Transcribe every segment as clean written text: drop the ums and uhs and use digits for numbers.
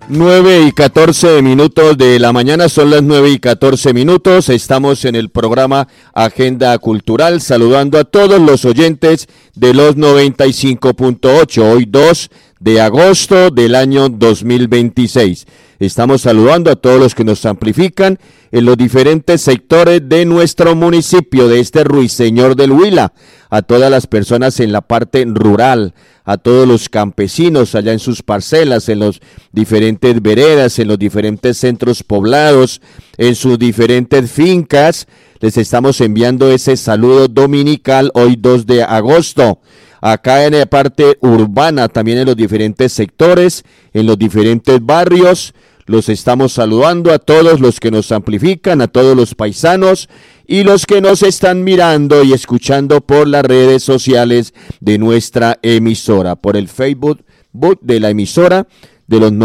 9:14 de la mañana, son las 9:14. Estamos en el programa Agenda Cultural, saludando a todos los oyentes de los 95.8, hoy 2 de agosto del año 2026. Estamos saludando a todos los que nos amplifican en los diferentes sectores de nuestro municipio, de este Ruiseñor del Huila, a todas las personas en la parte rural, a todos los campesinos allá en sus parcelas, en los diferentes veredas, en los diferentes centros poblados, en sus diferentes fincas. Les estamos enviando ese saludo dominical hoy 2 de agosto. Acá en la parte urbana, también en los diferentes sectores, en los diferentes barrios, los estamos saludando a todos los que nos amplifican, a todos los paisanos y los que nos están mirando y escuchando por las redes sociales de nuestra emisora, por el Facebook de la emisora de los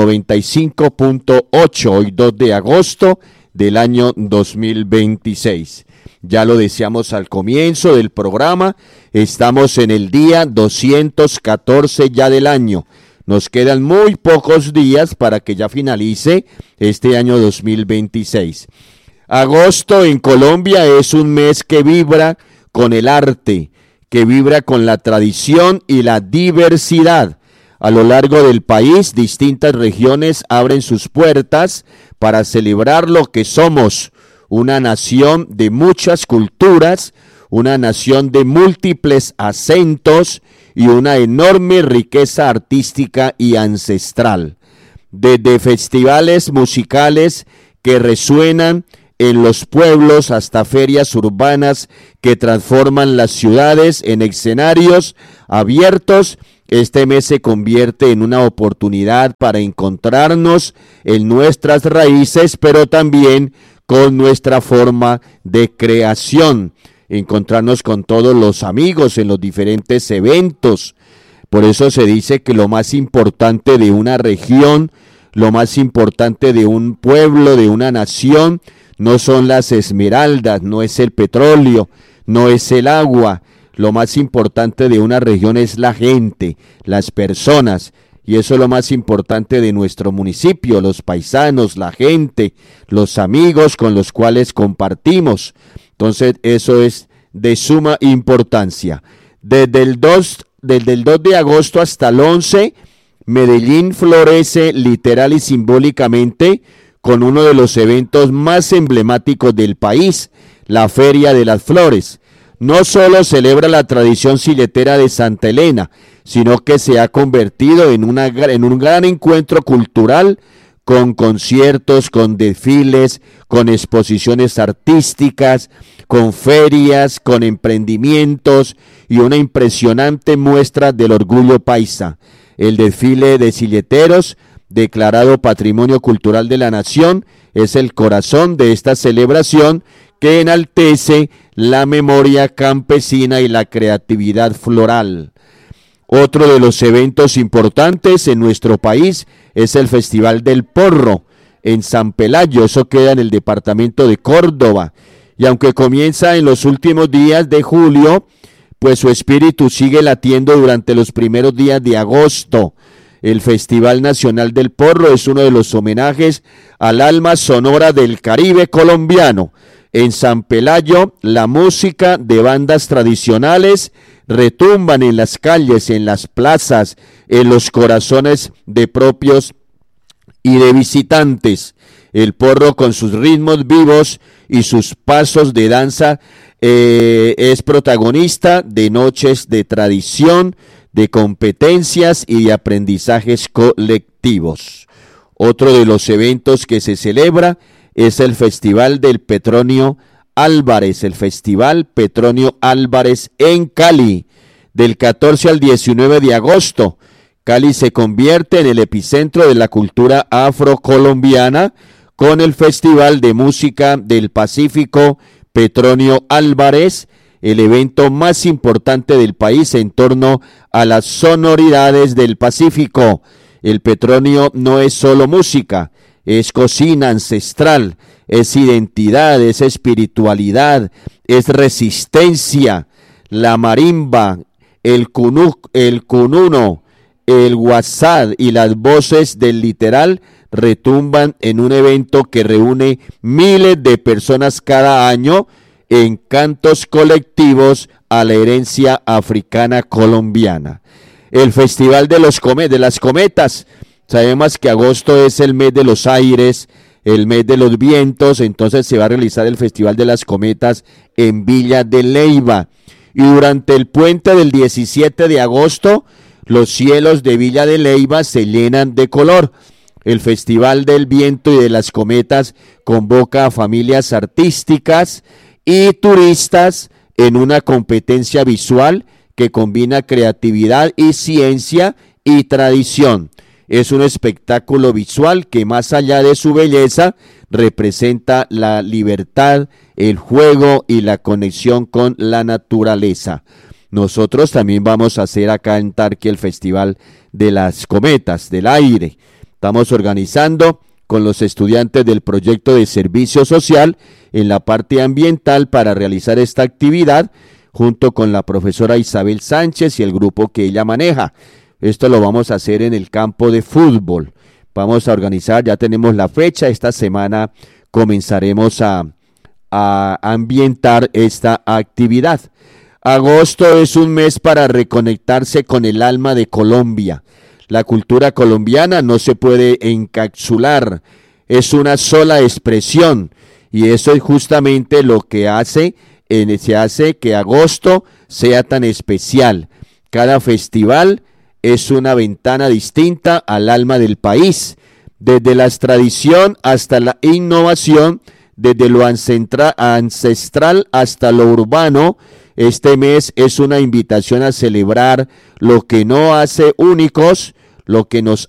95.8, hoy 2 de agosto del año 2026. Ya lo decíamos al comienzo del programa, estamos en el día 214 ya del año. Nos quedan muy pocos días para que ya finalice este año 2026. Agosto en Colombia es un mes que vibra con el arte, que vibra con la tradición y la diversidad. A lo largo del país, distintas regiones abren sus puertas para celebrar lo que somos, una nación de muchas culturas, una nación de múltiples acentos y una enorme riqueza artística y ancestral. Desde festivales musicales que resuenan en los pueblos hasta ferias urbanas que transforman las ciudades en escenarios abiertos, este mes se convierte en una oportunidad para encontrarnos en nuestras raíces, pero también con nuestra forma de creación. Encontrarnos con todos los amigos en los diferentes eventos. Por eso se dice que lo más importante de una región, lo más importante de un pueblo, de una nación, no son las esmeraldas, no es el petróleo, no es el agua. Lo más importante de una región es la gente, las personas. Y eso es lo más importante de nuestro municipio, los paisanos, la gente, los amigos con los cuales compartimos. Entonces eso es de suma importancia. Desde el 2 de agosto hasta el 11, Medellín florece literal y simbólicamente con uno de los eventos más emblemáticos del país, la Feria de las Flores. No solo celebra la tradición silletera de Santa Elena, sino que se ha convertido en un gran encuentro cultural con conciertos, con desfiles, con exposiciones artísticas, con ferias, con emprendimientos y una impresionante muestra del orgullo paisa. El desfile de silleteros, declarado Patrimonio Cultural de la Nación, es el corazón de esta celebración que enaltece la memoria campesina y la creatividad floral. Otro de los eventos importantes en nuestro país es el Festival del Porro en San Pelayo, eso queda en el departamento de Córdoba, y aunque comienza en los últimos días de julio, pues su espíritu sigue latiendo durante los primeros días de agosto. El Festival Nacional del Porro es uno de los homenajes al alma sonora del Caribe colombiano. En San Pelayo, la música de bandas tradicionales retumban en las calles, en las plazas, en los corazones de propios y de visitantes. El porro, con sus ritmos vivos y sus pasos de danza, es protagonista de noches de tradición, de competencias y de aprendizajes colectivos. Otro de los eventos que se celebra es el Festival del Petronio Álvarez, el Festival Petronio Álvarez en Cali, del 14 al 19 de agosto. Cali se convierte en el epicentro de la cultura afrocolombiana con el Festival de Música del Pacífico Petronio Álvarez, el evento más importante del país en torno a las sonoridades del Pacífico. El Petronio no es solo música, es cocina ancestral, es identidad, es espiritualidad, es resistencia. La marimba, el cununo, el WhatsApp y las voces del literal retumban en un evento que reúne miles de personas cada año en cantos colectivos a la herencia africana colombiana. El Festival de las Cometas. Sabemos que agosto es el mes de los aires, el mes de los vientos, entonces se va a realizar el Festival de las Cometas en Villa de Leyva. Y durante el puente del 17 de agosto, los cielos de Villa de Leyva se llenan de color. El Festival del Viento y de las Cometas convoca a familias artísticas y turistas en una competencia visual que combina creatividad y ciencia y tradición. Es un espectáculo visual que, más allá de su belleza, representa la libertad, el juego y la conexión con la naturaleza. Nosotros también vamos a hacer acá en Tarqui el Festival de las Cometas, del aire. Estamos organizando con los estudiantes del proyecto de servicio social en la parte ambiental para realizar esta actividad junto con la profesora Isabel Sánchez y el grupo que ella maneja. Esto lo vamos a hacer en el campo de fútbol. Vamos a organizar, ya tenemos la fecha, esta semana comenzaremos a ambientar esta actividad. Agosto es un mes para reconectarse con el alma de Colombia. La cultura colombiana no se puede encapsular, es una sola expresión y eso es justamente lo que se hace que agosto sea tan especial. Cada festival es una ventana distinta al alma del país, desde la tradición hasta la innovación, desde lo ancestral hasta lo urbano. Este mes es una invitación a celebrar lo que nos hace únicos, los que nos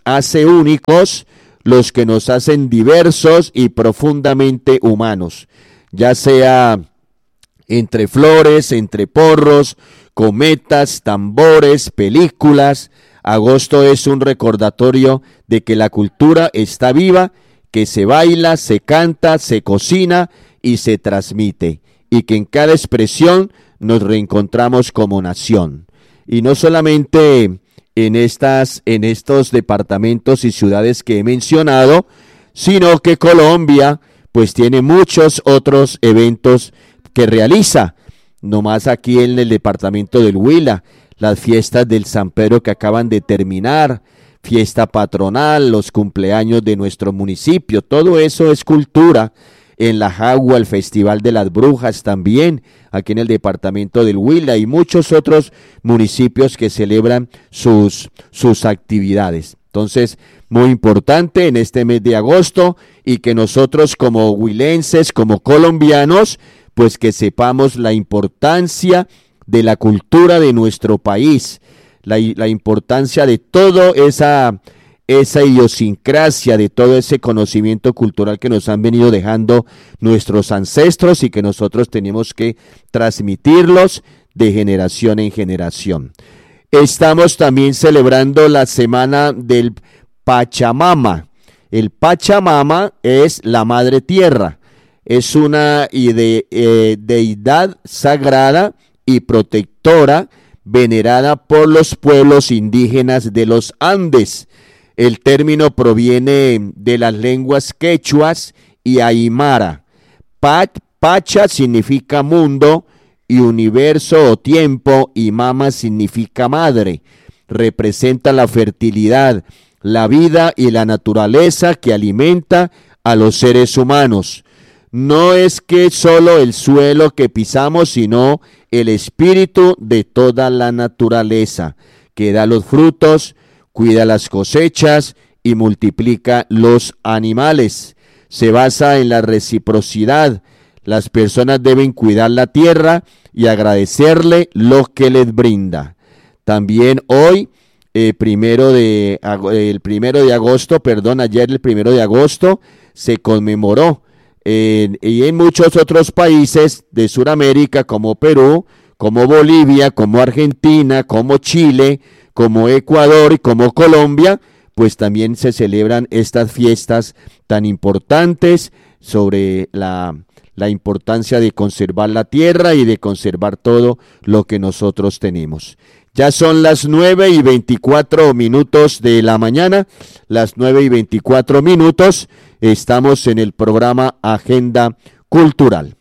hacen diversos y profundamente humanos, ya sea entre flores, entre porros, cometas, tambores, películas. Agosto es un recordatorio de que la cultura está viva, que se baila, se canta, se cocina y se transmite, y que en cada expresión nos reencontramos como nación. Y no solamente en estos departamentos y ciudades que he mencionado, sino que Colombia pues tiene muchos otros eventos que realiza. Nomás aquí en el departamento del Huila, las fiestas del San Pedro que acaban de terminar, fiesta patronal, los cumpleaños de nuestro municipio, todo eso es cultura. En La Jagua, el Festival de las Brujas también, aquí en el departamento del Huila, y muchos otros municipios que celebran sus actividades. Entonces, muy importante en este mes de agosto, y que nosotros como huilenses, como colombianos, pues que sepamos la importancia de la cultura de nuestro país, la importancia de toda esa idiosincrasia, de todo ese conocimiento cultural que nos han venido dejando nuestros ancestros y que nosotros tenemos que transmitirlos de generación en generación. Estamos también celebrando la semana del Pachamama. El Pachamama es la Madre Tierra, es una deidad sagrada y protectora venerada por los pueblos indígenas de los Andes. El término proviene de las lenguas quechuas y aymara. Pacha significa mundo y universo o tiempo, y mama significa madre. Representa la fertilidad, la vida y la naturaleza que alimenta a los seres humanos. No es que solo el suelo que pisamos, sino el espíritu de toda la naturaleza, que da los frutos, cuida las cosechas y multiplica los animales. Se basa en la reciprocidad. Las personas deben cuidar la tierra y agradecerle lo que les brinda. También hoy, ayer el primero de agosto, se conmemoró y en muchos otros países de Sudamérica, como Perú, como Bolivia, como Argentina, como Chile, como Ecuador y como Colombia, pues también se celebran estas fiestas tan importantes sobre la importancia de conservar la tierra y de conservar todo lo que nosotros tenemos. Ya son las 9:24 de la mañana, las 9:24. Estamos en el programa Agenda Cultural.